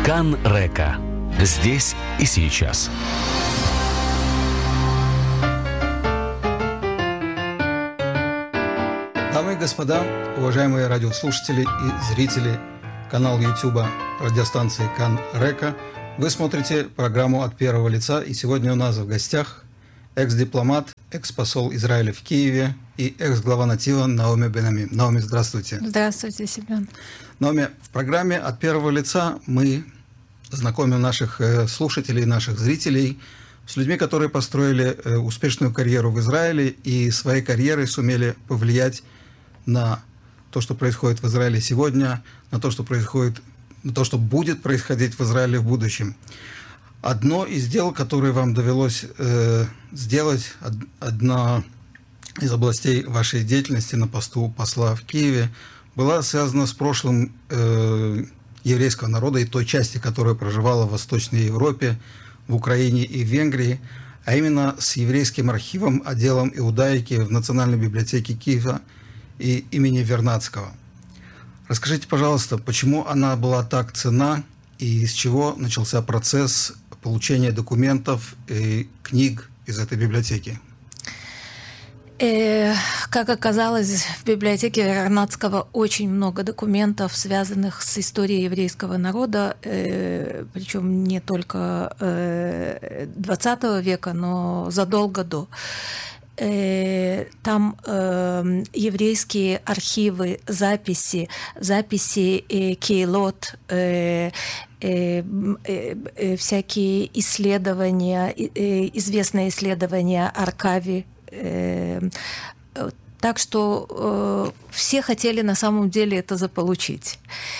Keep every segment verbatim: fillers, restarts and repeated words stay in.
Кан Река. Здесь и сейчас. Дамы и господа, уважаемые радиослушатели и зрители канала Ютуба радиостанции Кан Река, вы смотрите программу «От первого лица», и сегодня у нас в гостях экс-дипломат, экс-посол Израиля в Киеве и экс-глава Натива Наоми Бен-Амми. Наоми, здравствуйте. Здравствуйте, Семен. Наоми, в программе «От первого лица» мы знакомим наших слушателей, наших зрителей с людьми, которые построили успешную карьеру в Израиле и своей карьерой сумели повлиять на то, что происходит в Израиле сегодня, на то, что происходит, на то, что будет происходить в Израиле в будущем. Одно из дел, которое вам довелось э, сделать, од, одна из областей вашей деятельности на посту посла в Киеве, была связана с прошлым э, еврейского народа и той части, которая проживала в Восточной Европе, в Украине и в Венгрии, а именно с еврейским архивом, отделом иудаики в Национальной библиотеке Киева и имени Вернадского. Расскажите, пожалуйста, почему она была так ценна и с чего начался процесс получения документов и книг из этой библиотеки? Э, как оказалось, в библиотеке Вернадского очень много документов, связанных с историей еврейского народа, э, причем не только э, двадцатого века, но задолго до. Э, там э, еврейские архивы, записи, записи э, кейлот, э, Э, э, э, всякие исследования, э, известные исследования Аркави. Э, э, так что э, все хотели на самом деле это заполучить.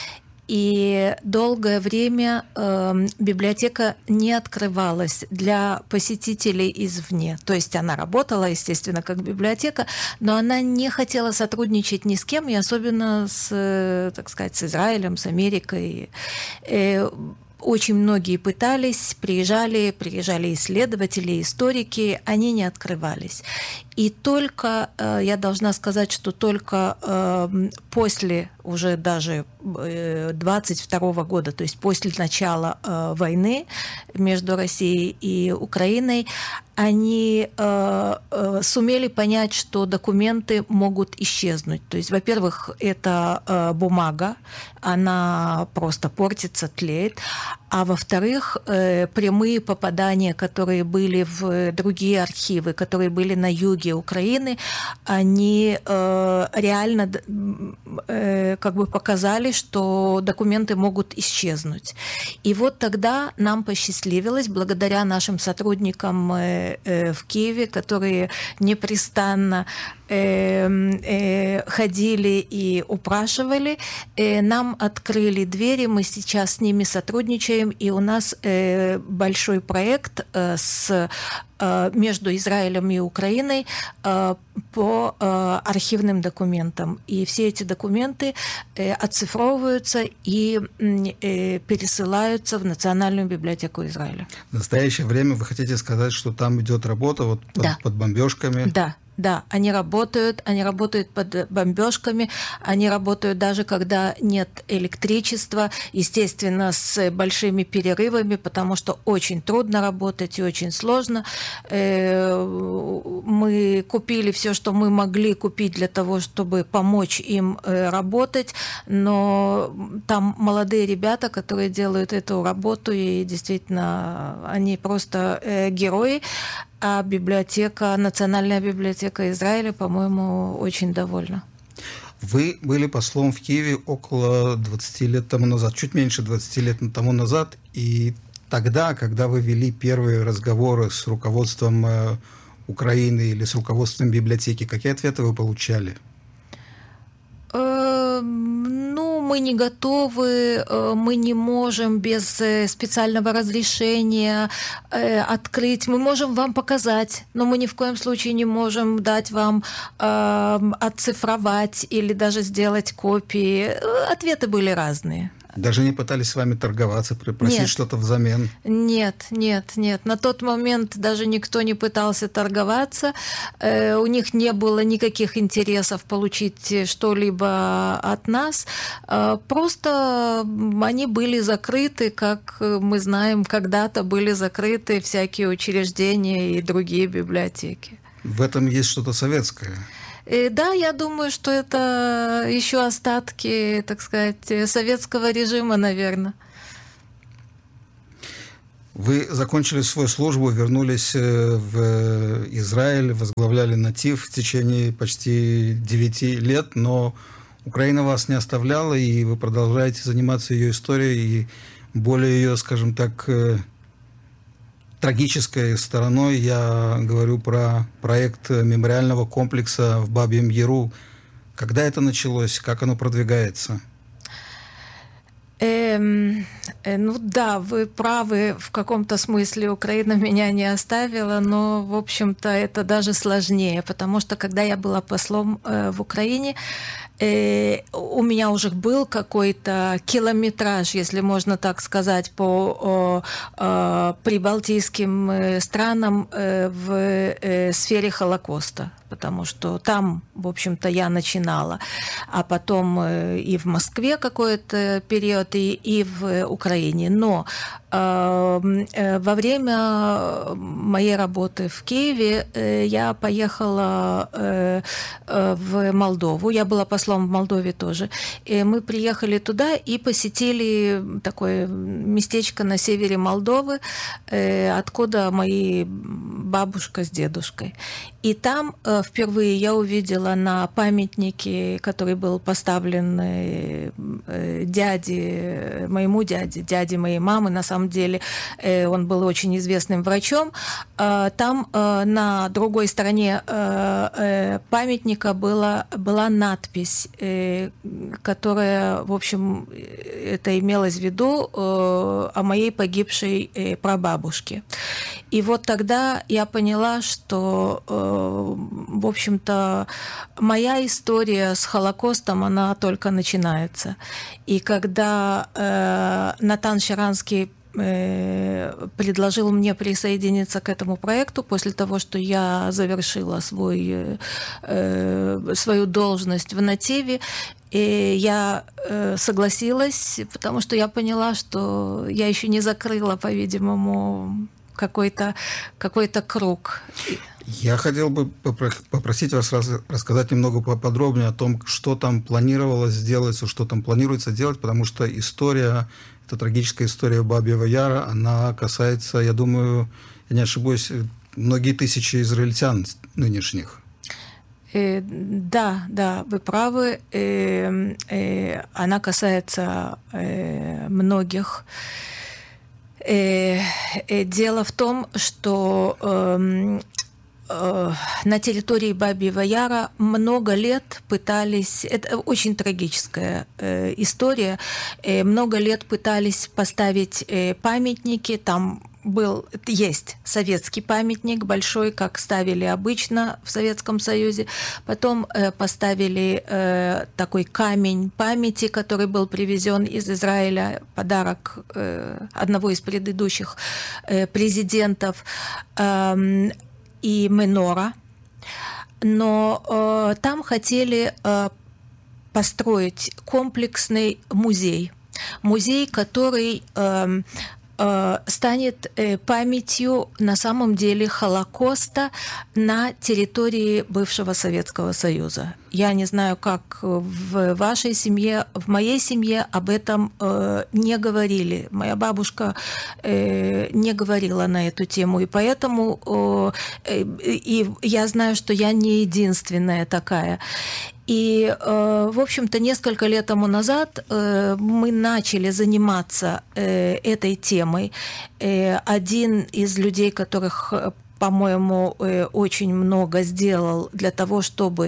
И долгое время э, библиотека не открывалась для посетителей извне. То есть она работала, естественно, как библиотека, но она не хотела сотрудничать ни с кем, и особенно с, так сказать, с Израилем, с Америкой. Э, Очень многие пытались, приезжали, приезжали исследователи, историки, они не открывались. И только, я должна сказать, что только после уже даже двадцать второго года, то есть после начала войны между Россией и Украиной, они сумели понять, что документы могут исчезнуть. То есть, во-первых, это бумага, она просто портится, тлеет. А во-вторых, прямые попадания, которые были в другие архивы, которые были на юге Украины, они э, реально э, как бы показали, что документы могут исчезнуть. И вот тогда нам посчастливилось, благодаря нашим сотрудникам э, э, в Киеве, которые непрестанно э, э, ходили и упрашивали, э, нам открыли двери, мы сейчас с ними сотрудничаем, и у нас э, большой проект э, с между Израилем и Украиной по архивным документам. И все эти документы оцифровываются и пересылаются в Национальную библиотеку Израиля. В настоящее время вы хотите сказать, что там идет работа вот под, да. под бомбежками? Да. Да, они работают, они работают под бомбежками, они работают даже когда нет электричества, естественно, с большими перерывами, потому что очень трудно работать и очень сложно. Мы купили все, что мы могли купить для того, чтобы помочь им работать, но там молодые ребята, которые делают эту работу, и действительно, они просто герои. А библиотека, Национальная библиотека Израиля, по-моему, очень довольна. Вы были послом в Киеве около двадцати лет тому назад, чуть меньше двадцати лет тому назад, и тогда, когда вы вели первые разговоры с руководством Украины или с руководством библиотеки, какие ответы вы получали? Ну, мы не готовы, мы не можем без специального разрешения открыть. Мы можем вам показать, но мы ни в коем случае не можем дать вам оцифровать или даже сделать копии. Ответы были разные. Даже не пытались с вами торговаться, просить нет. что-то взамен? Нет, нет, нет. На тот момент даже никто не пытался торговаться. Э, у них не было никаких интересов получить что-либо от нас. Э, просто они были закрыты, как мы знаем, когда-то были закрыты всякие учреждения и другие библиотеки. В этом есть что-то советское? И да, я думаю, что это еще остатки, так сказать, советского режима, наверное. Вы закончили свою службу, вернулись в Израиль, возглавляли Натив в течение почти девяти лет, но Украина вас не оставляла, и вы продолжаете заниматься ее историей, и более ее, скажем так, трагической стороной я говорю про проект мемориального комплекса в Бабьем Яру. Когда это началось? Как оно продвигается? Эм, э, ну да, вы правы, в каком-то смысле Украина меня не оставила, но, в общем-то, это даже сложнее, потому что, когда я была послом э, в Украине, э, у меня уже был какой-то километраж, если можно так сказать, по о, о, прибалтийским э, странам э, в э, сфере Холокоста. Потому что там, в общем-то, я начинала, а потом и в Москве какой-то период, и, и в Украине. Но э, во время моей работы в Киеве э, я поехала э, в Молдову. Я была послом в Молдове тоже. И мы приехали туда и посетили такое местечко на севере Молдовы, э, откуда мои бабушка с дедушкой. И там э, впервые я увидела на памятнике, который был поставлен э, дяде, моему дяде, дяде моей мамы, на самом деле э, он был очень известным врачом, э, там э, на другой стороне э, э, памятника была, была надпись, э, которая, в общем, это имелось в виду э, о моей погибшей э, прабабушке. И вот тогда я поняла, что, в общем-то, моя история с Холокостом, она только начинается. И когда Натан Щеранский предложил мне присоединиться к этому проекту после того, что я завершила свой, свою должность в Нативе, и я согласилась, потому что я поняла, что я еще не закрыла, по-видимому, какой-то, какой-то круг. Я хотел бы попросить вас рассказать немного поподробнее о том, что там планировалось сделать, что там планируется делать, потому что история, эта трагическая история Бабьего Яра, она касается, я думаю, я не ошибусь, многие тысячи израильтян нынешних. Э, да, да, вы правы. Э, э, она касается э, многих. Дело в том, что э, э, на территории Бабьего Яра много лет пытались, это очень трагическая э, история, э, много лет пытались поставить э, памятники, там был, есть советский памятник большой, как ставили обычно в Советском Союзе. Потом э, поставили э, такой камень памяти, который был привезен из Израиля, подарок э, одного из предыдущих э, президентов, э, и менора. Но э, там хотели э, построить комплексный музей. Музей, который э, станет памятью на самом деле Холокоста на территории бывшего Советского Союза. Я не знаю, как в вашей семье, в моей семье об этом не говорили. Моя бабушка не говорила на эту тему, и поэтому и я знаю, что я не единственная такая. И, в общем-то, несколько лет тому назад мы начали заниматься этой темой. Один из людей, которых, по-моему, очень много сделал для того, чтобы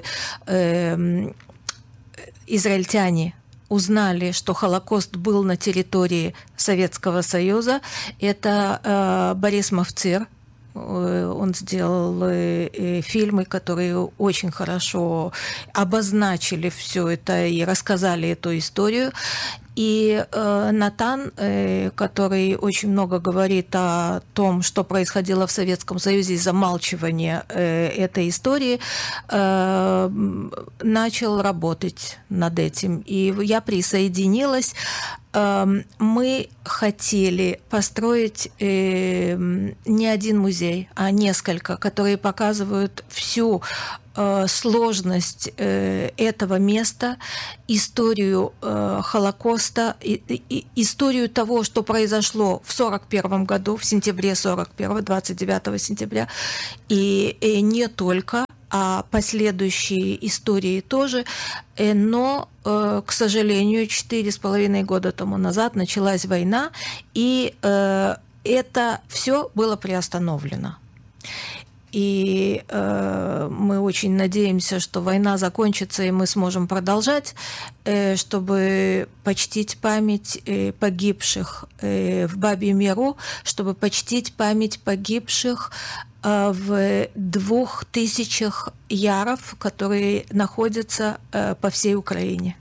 израильтяне узнали, что Холокост был на территории Советского Союза, это Борис Мовцир. Он сделал фильмы, которые очень хорошо обозначили все это и рассказали эту историю. И э, Натан, э, который очень много говорит о том, что происходило в Советском Союзе и замалчивания э, этой истории, э, начал работать над этим. И я присоединилась. Мы хотели построить э, не один музей, а несколько, которые показывают всю э, сложность э, этого места, историю э, Холокоста, и, и, историю того, что произошло в сорок первом году, в сентябре сорок первого, двадцать девятого сентября, и, и не только, а последующие истории тоже, но, к сожалению, четыре с половиной года тому назад началась война, и это все было приостановлено. И э, мы очень надеемся, что война закончится, и мы сможем продолжать, э, чтобы почтить память э, погибших э, в Бабьем Яру, чтобы почтить память погибших э, в двух тысячах яров, которые находятся э, по всей Украине.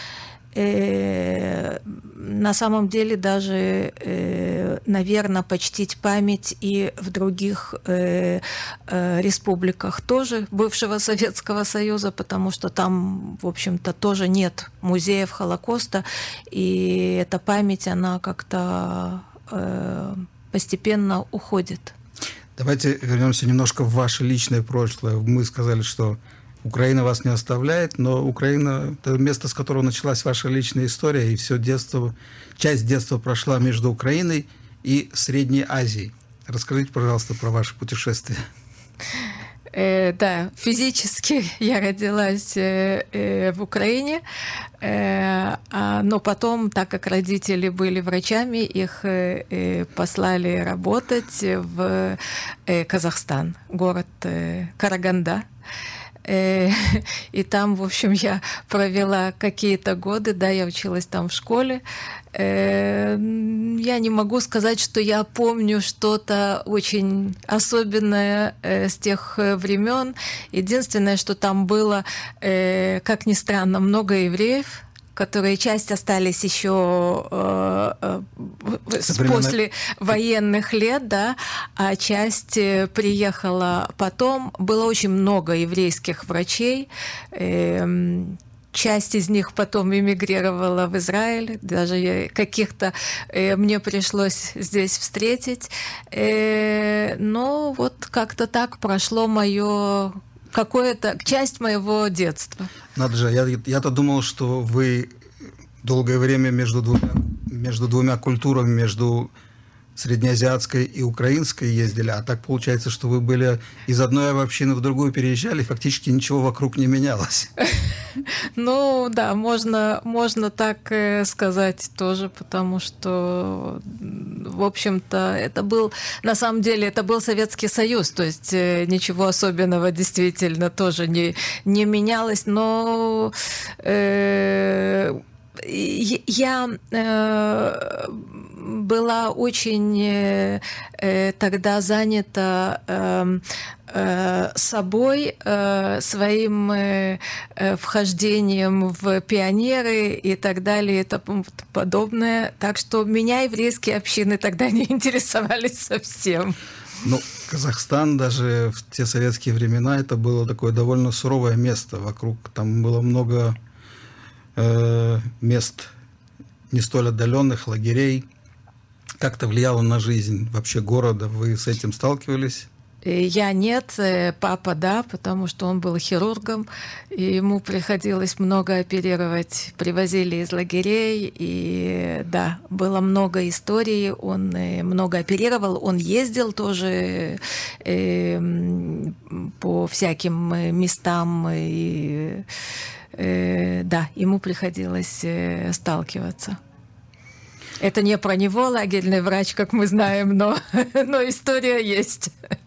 Э, на самом деле даже, э, наверное, почтить память и в других э, э, республиках тоже бывшего Советского Союза, потому что там, в общем-то, тоже нет музеев Холокоста, и эта память, она как-то э, постепенно уходит. Давайте вернемся немножко в ваше личное прошлое. Мы сказали, что Украина вас не оставляет, но Украина – это место, с которого началась ваша личная история, и все детство, часть детства прошла между Украиной и Средней Азией. Расскажите, пожалуйста, про ваше путешествие. Э, да, физически я родилась э, э, в Украине, э, а, но потом, так как родители были врачами, их э, э, послали работать в э, Казахстан, город э, Караганда. И там, в общем, я провела какие-то годы, да, я училась там в школе. Я не могу сказать, что я помню что-то очень особенное с тех времен. Единственное, что там было, как ни странно, много евреев, которые часть остались еще э, э, после военных лет, да, а часть приехала потом. Было очень много еврейских врачей. Э, часть из них потом эмигрировала в Израиль. Даже каких-то э, мне пришлось здесь встретить. Э, но вот как-то так прошло мое... какая-то часть моего детства. Надо же, я, я-то думал, что вы долгое время между двумя, между двумя культурами, между среднеазиатской и украинской ездили, а так получается, что вы были из одной общины в другую переезжали, фактически ничего вокруг не менялось. Ну да, можно, можно так сказать тоже, потому что, в общем-то, это был, на самом деле, это был Советский Союз, то есть ничего особенного действительно тоже не, не менялось, но э, я э, была очень э, тогда занята э, э, собой, э, своим э, вхождением в пионеры и так далее и тому подобное. Так что меня еврейские общины тогда не интересовались совсем. Ну, Казахстан даже в те советские времена это было такое довольно суровое место. Вокруг там было много э, мест не столь отдаленных, лагерей. Как-то влияло на жизнь вообще города? Вы с этим сталкивались? Я нет, папа да, потому что он был хирургом, и ему приходилось много оперировать. Привозили из лагерей, и да, было много историй, он много оперировал, он ездил тоже э, по всяким местам, и э, да, ему приходилось сталкиваться. Это не про него, лагерный врач, как мы знаем, но, но история есть.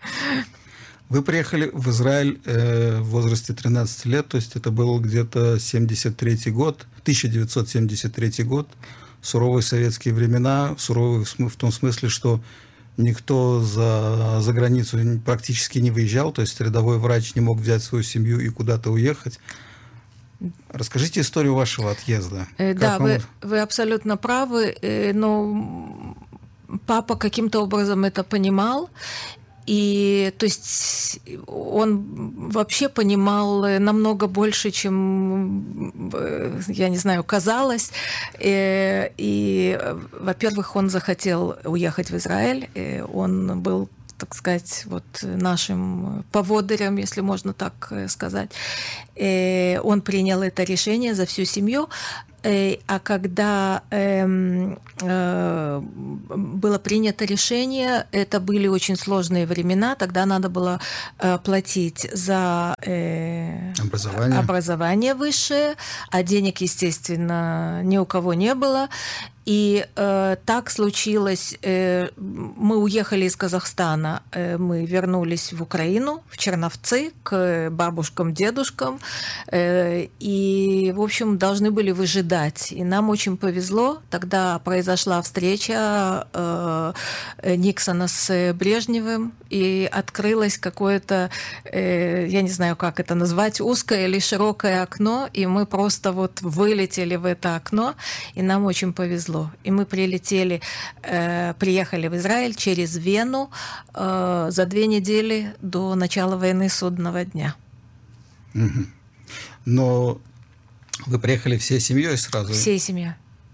Вы приехали в Израиль э, в возрасте тринадцати лет, то есть это был где-то семьдесят третий год, тысяча девятьсот семьдесят третий год, суровые советские времена, суровые в том смысле, что никто за, за границу практически не выезжал, то есть рядовой врач не мог взять свою семью и куда-то уехать. Расскажите историю вашего отъезда. Да, он... вы, вы абсолютно правы, но папа каким-то образом это понимал. И, то есть, он вообще понимал намного больше, чем, я не знаю, казалось. И, и во-первых, он захотел уехать в Израиль. И он был, так сказать, вот нашим поводырем, если можно так сказать. И он принял это решение за всю семью. А когда э, э, было принято решение, это были очень сложные времена, тогда надо было э, платить за э, образование. образование высшее, а денег, естественно, ни у кого не было. И э, так случилось, э, мы уехали из Казахстана, э, мы вернулись в Украину, в Черновцы, к бабушкам, дедушкам, э, и, в общем, должны были выжидать. И нам очень повезло, тогда произошла встреча э, Никсона с Брежневым, и открылось какое-то, э, я не знаю, как это назвать, узкое или широкое окно, и мы просто вот вылетели в это окно, и нам очень повезло. И мы прилетели, э, приехали в Израиль через Вену э, за две недели до начала войны судного дня. Угу. Но вы приехали всей семьей сразу? Всей семьей.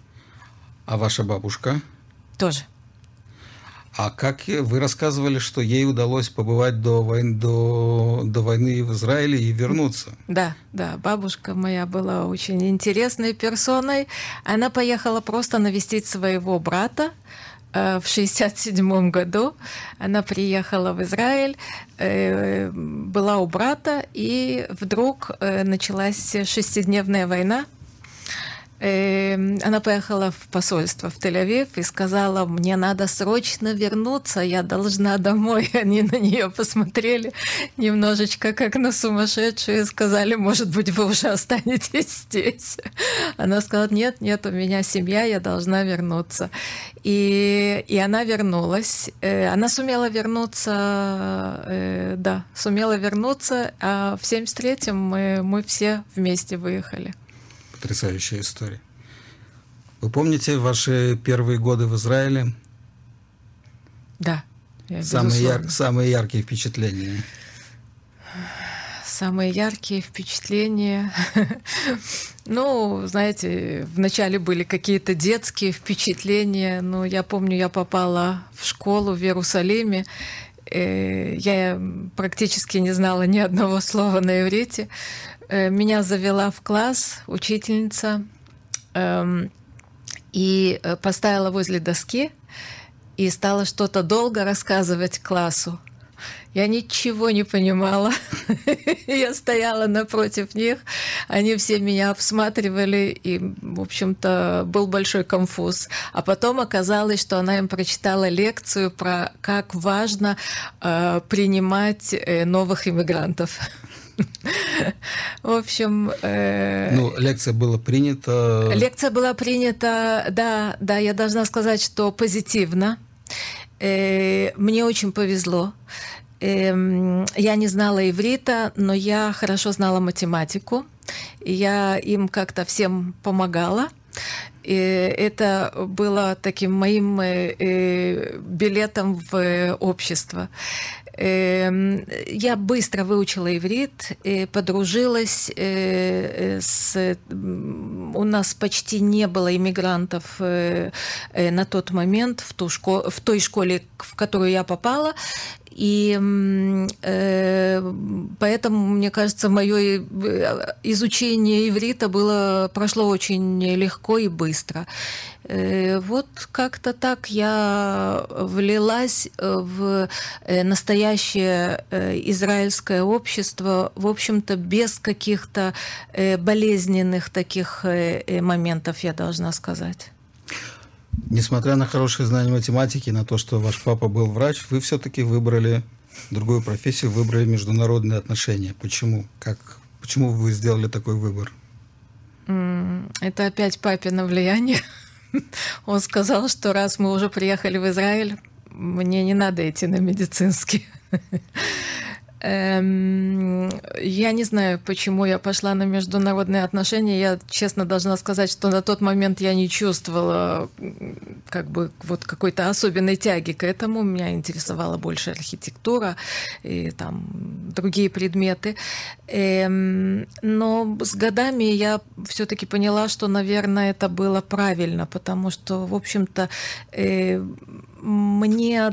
А ваша бабушка? Тоже. А как вы рассказывали, что ей удалось побывать до войны, до, до войны в Израиле и вернуться? Да, да, бабушка моя была очень интересной персоной. Она поехала просто навестить своего брата э, в шестьдесят седьмом году. Она приехала в Израиль, э, была у брата, и вдруг э, началась шестидневная война. Она поехала в посольство в Тель-Авив и сказала: мне надо срочно вернуться, я должна домой. Они на нее посмотрели немножечко как на сумасшедшую и сказали: может быть, вы уже останетесь здесь. Она сказала: нет, нет, у меня семья, я должна вернуться. И, и она вернулась. Она сумела вернуться, да, сумела вернуться, а в семьдесят третьем мы, мы все вместе выехали. Потрясающая история. Вы помните ваши первые годы в Израиле? Да. Самые, яр... Самые яркие впечатления? Самые яркие впечатления... Ну, знаете, вначале были какие-то детские впечатления. Но я помню, я попала в школу в Иерусалиме. Я практически не знала ни одного слова на иврите. Меня завела в класс учительница эм, и поставила возле доски и стала что-то долго рассказывать классу. Я ничего не понимала. Я стояла напротив них, они все меня обсматривали, и, в общем-то, был большой конфуз. А потом оказалось, что она им прочитала лекцию про как важно э, принимать э, новых иммигрантов. В общем... Э... Ну, лекция была принята... Лекция была принята, да, да, я должна сказать, что позитивно. Э, мне очень повезло. Э, я не знала иврита, но я хорошо знала математику. Я им как-то всем помогала. И это было таким моим э, билетом в общество. Я быстро выучила иврит, подружилась с... У нас почти не было иммигрантов на тот момент в, ту школу, в той школе, в которую я попала. И э, поэтому, мне кажется, мое изучение иврита было, прошло очень легко и быстро. Э, вот как-то так я влилась в настоящее израильское общество, в общем-то, без каких-то болезненных таких моментов, я должна сказать. Несмотря на хорошее знание математики, на то, что ваш папа был врач, вы все-таки выбрали другую профессию, выбрали международные отношения. Почему? Как? Почему вы сделали такой выбор? Это опять папино влияние. Он сказал, что раз мы уже приехали в Израиль, мне не надо идти на медицинский. Эм, я не знаю, почему я пошла на международные отношения. Я честно должна сказать, что на тот момент я не чувствовала как бы вот какой-то особенной тяги к этому. Меня интересовала больше архитектура и там другие предметы. Эм, но с годами я все-таки поняла, что, наверное, это было правильно, потому что, в общем-то, э, мне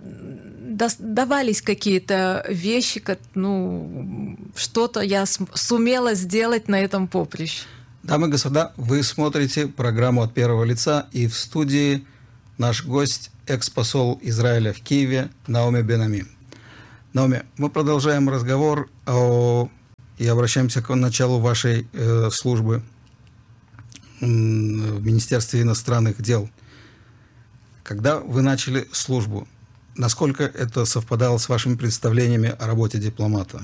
давались какие-то вещи, ну, что-то я сумела сделать на этом поприще. Дамы и господа, вы смотрите программу «От первого лица», и в студии наш гость, экс-посол Израиля в Киеве Наоми Бен-Ami. Наоми, мы продолжаем разговор о... и обращаемся к началу вашей э, службы в Министерстве иностранных дел. Когда вы начали службу, насколько это совпадало с вашими представлениями о работе дипломата?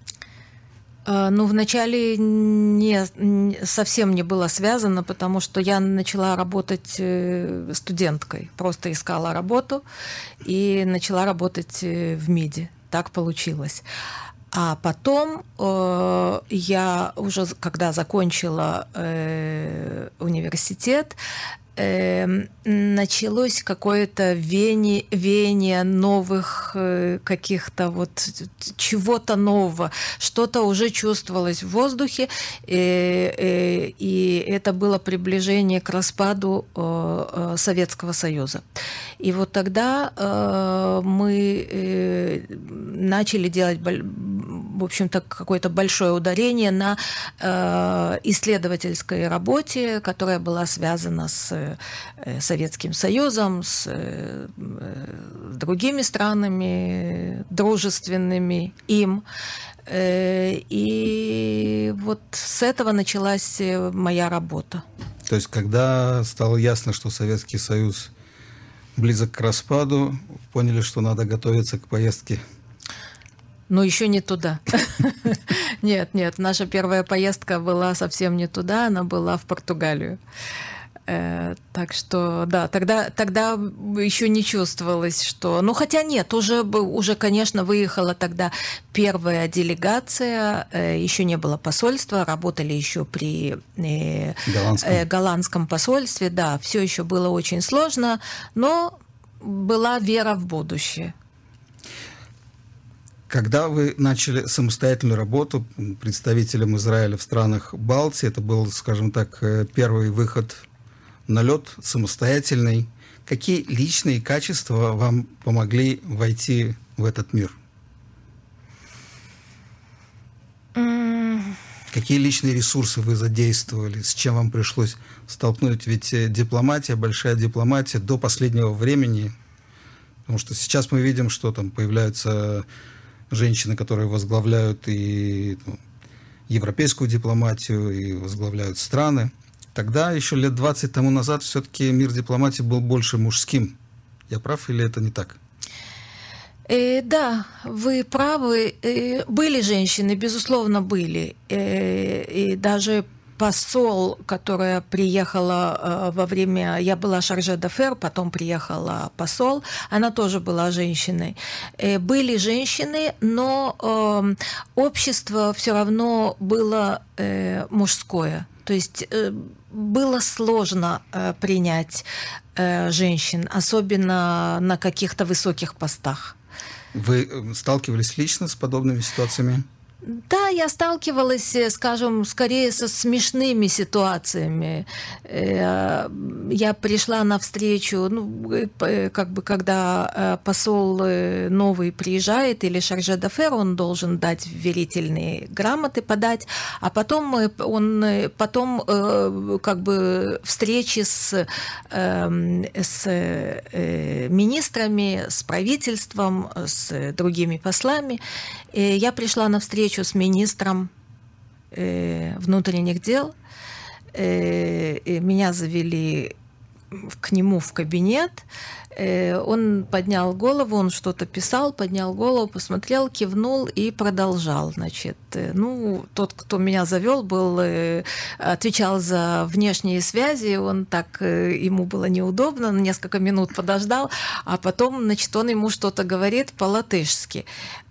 Ну, вначале не, совсем не было связано, потому что я начала работать студенткой, просто искала работу и начала работать в МИДе. Так получилось. А потом э, я уже, когда закончила э, университет, э, началось какое-то веяние, веяние новых э, каких-то вот чего-то нового, что-то уже чувствовалось в воздухе, э, э, и это было приближение к распаду э, Советского Союза. И вот тогда э, мы э, начали делать, в общем-то, какое-то большое ударение на э, исследовательской работе, которая была связана с э, Советским Союзом, с э, другими странами, дружественными им. Э, и вот с этого началась моя работа. То есть, когда стало ясно, что Советский Союз близок к распаду, поняли, что надо готовиться к поездке? Ну, еще не туда. Нет, нет, наша первая поездка была совсем не туда, она была в Португалию. Э, так что, да, тогда, тогда еще не чувствовалось, что... Ну, хотя нет, уже, уже, конечно, выехала тогда первая делегация, э, еще не было посольства, работали еще при э, э, голландском посольстве, да, все еще было очень сложно, но была вера в будущее. Когда вы начали самостоятельную работу представителем Израиля в странах Балтии, это был, скажем так, первый выход на лед самостоятельный. Какие личные качества вам помогли войти в этот мир? Mm. Какие личные ресурсы вы задействовали? С чем вам пришлось столкнуть? Ведь дипломатия, большая дипломатия до последнего времени, потому что сейчас мы видим, что там появляются женщины, которые возглавляют и ну, европейскую дипломатию, и возглавляют страны. Тогда, еще лет двадцать тому назад, все-таки мир дипломатии был больше мужским. Я прав или это не так? Э, да, вы правы. Э, были женщины, безусловно, были. Э, и даже посол, которая приехала э, во время... Я была шарже д'афер, потом приехала посол, она тоже была женщиной. Э, были женщины, но э, общество все равно было э, мужское. То есть э, было сложно э, принять э, женщин, особенно на каких-то высоких постах. Вы сталкивались лично с подобными ситуациями? Да, я сталкивалась, скажем, скорее со смешными ситуациями. Я пришла на встречу, ну, как бы, когда посол новый приезжает или шарже д'афер, он должен дать вверительные грамоты, подать, а потом он, потом как бы встречи с, с министрами, с правительством, с другими послами. Я пришла на встречу с министром э, внутренних дел. Э, меня завели к нему в кабинет. Он поднял голову, он что-то писал, поднял голову, посмотрел, кивнул и продолжал. Значит, ну, тот, кто меня завел, был, отвечал за внешние связи, он так, ему было неудобно, несколько минут подождал, а потом, значит, он ему что-то говорит по-латышски.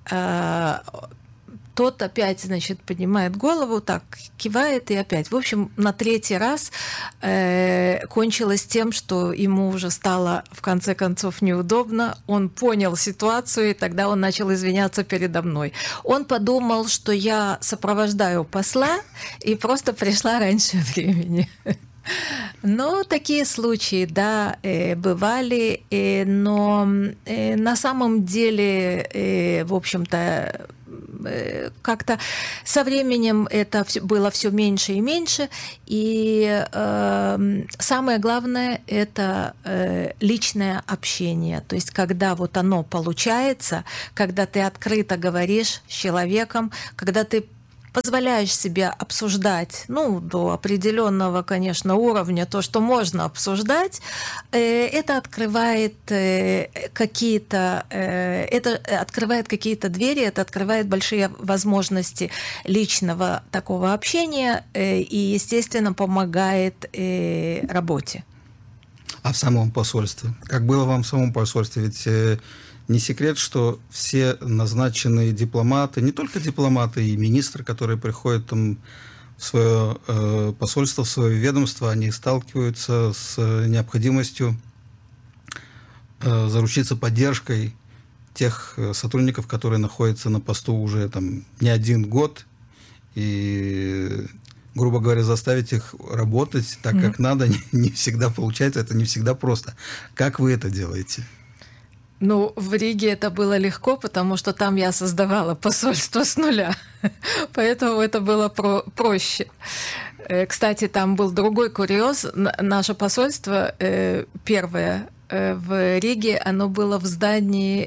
Тот опять, значит, поднимает голову, так кивает и опять. В общем, на третий раз э, кончилось тем, что ему уже стало в конце концов неудобно. Он понял ситуацию, и тогда он начал извиняться передо мной. Он подумал, что я сопровождаю посла и просто пришла раньше времени. Но такие случаи, да, бывали, но на самом деле, в общем-то, как-то со временем это было все меньше и меньше, и э, самое главное – это э, личное общение, то есть когда вот оно получается, когда ты открыто говоришь с человеком, когда ты позволяешь себе обсуждать, ну, до определенного, конечно, уровня, то, что можно обсуждать, это открывает какие-то, это открывает какие-то двери, это открывает большие возможности личного такого общения и, естественно, помогает работе. А в самом посольстве? Как было вам в самом посольстве? Ведь не секрет, что все назначенные дипломаты, не только дипломаты, и министры, которые приходят там в свое э, посольство, в свое ведомство, они сталкиваются с необходимостью э, заручиться поддержкой тех сотрудников, которые находятся на посту уже там не один год, и, грубо говоря, заставить их работать так, mm-hmm. как надо, не, не всегда получается, это не всегда просто. Как вы это делаете? Ну, в Риге это было легко, потому что там я создавала посольство с нуля, поэтому это было про- проще. Кстати, там был другой курьез. Наше посольство первое в Риге, оно было в здании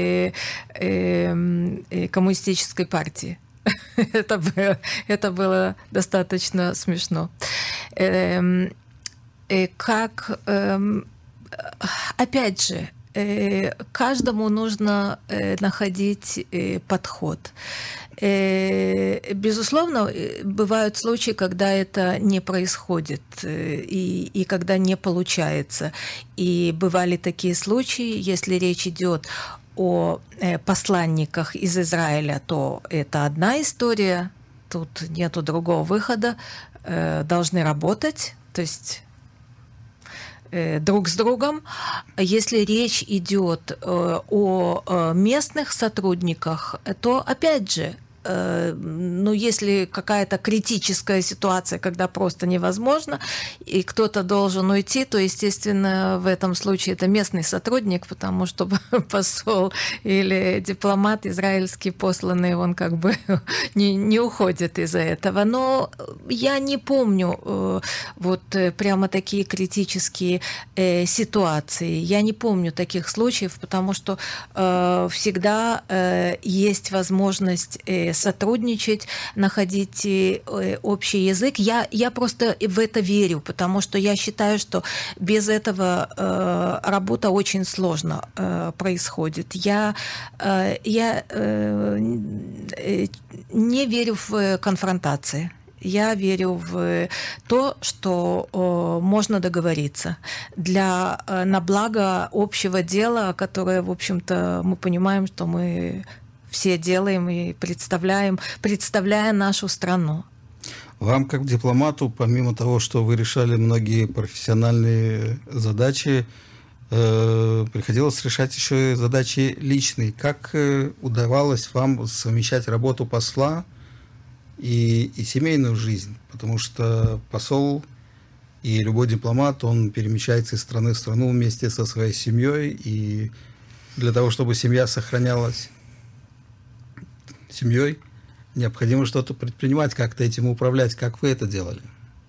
коммунистической партии. Это было, это было достаточно смешно. Как, опять же, каждому нужно находить подход. Безусловно, бывают случаи, когда это не происходит и, и когда не получается. И бывали такие случаи, если речь идет о посланниках из Израиля, то это одна история, тут нету другого выхода, должны работать, то есть друг с другом. Если речь идет о местных сотрудниках, то опять же, ну, если какая-то критическая ситуация, когда просто невозможно, и кто-то должен уйти, то, естественно, в этом случае это местный сотрудник, потому что посол или дипломат израильский посланный, он как бы не, не уходит из-за этого. Но я не помню вот прямо такие критические ситуации. Я не помню таких случаев, потому что всегда есть возможность сотрудничать, находить общий язык. Я, я просто в это верю, потому что я считаю, что без этого э, работа очень сложно э, происходит. Я, э, я э, не верю в конфронтации. Я верю в то, что э, можно договориться для, э, на благо общего дела, которое, в общем-то, мы понимаем, что мы все делаем и представляем, представляя нашу страну. Вам, как дипломату, помимо того, что вы решали многие профессиональные задачи, э, приходилось решать еще и задачи личные. Как э, удавалось вам совмещать работу посла и, и семейную жизнь? Потому что посол и любой дипломат, он перемещается из страны в страну вместе со своей семьей, и для того, чтобы семья сохранялась семьей, необходимо что-то предпринимать, как-то этим управлять. Как вы это делали?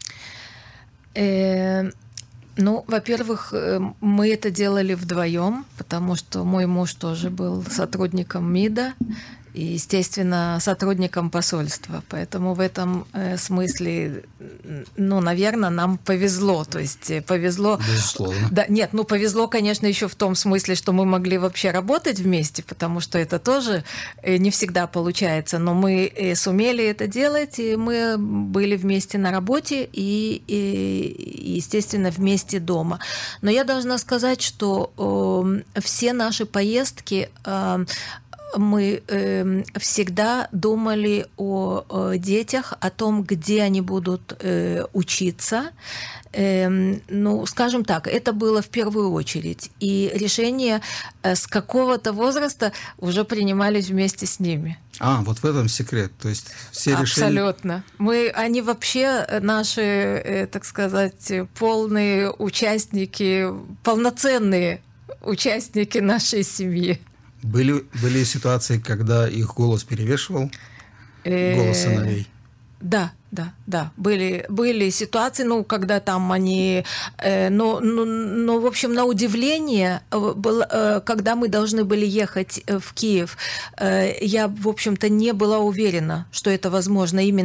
Э, ну, во-первых, мы это делали вдвоем, потому что мой муж тоже был сотрудником МИДа, и, естественно, сотрудникам посольства. Поэтому в этом смысле, ну, наверное, нам повезло. То есть повезло... Безусловно. Да, нет, ну, повезло, конечно, еще в том смысле, что мы могли вообще работать вместе, потому что это тоже не всегда получается. Но мы сумели это делать, и мы были вместе на работе и, и естественно, вместе дома. Но я должна сказать, что э, все наши поездки э, мы э, всегда думали о, о детях, о том, где они будут э, учиться. Э, ну, скажем так, это было в первую очередь. И решения э, с какого-то возраста уже принимались вместе с ними. А, вот в этом секрет. То есть все решения... Абсолютно. Мы, они вообще наши, э, так сказать, полные участники, полноценные участники нашей семьи. Были, были ситуации, когда их голос перевешивал голос сыновей? Да, да, да. Были, были ситуации, ну, когда там они... Э, но, но, но, в общем, на удивление, был, э, когда мы должны были ехать в Киев, э, я, в общем-то, не была уверена, что это возможно именно